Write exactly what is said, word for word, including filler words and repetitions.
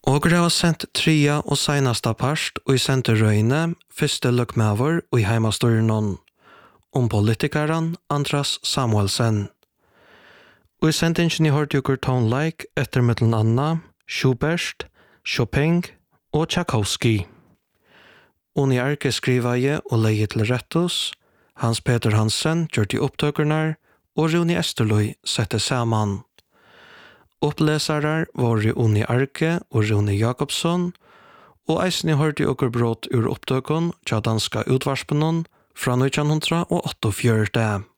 Og det var sendt tria og senasta parst og i senterøyne første løkmaver og i heimastorien om politikeren Andras Samuelsen. Og i sendingen i hørte Tone Like etter mittelen Anna, Schubert, Chopin og Tchaikovsky. Unni Arke skriva jeg og leie til rettos, Hans Peter Hansen gjør de opptøkerne, og Rune Esterløy sette sammen. Opplesere var Unni Arke og Rune Jakobsson, og eisen hørte okker brått ur opptøkken til danska utvarspenen fra nittenhundraåttiofire.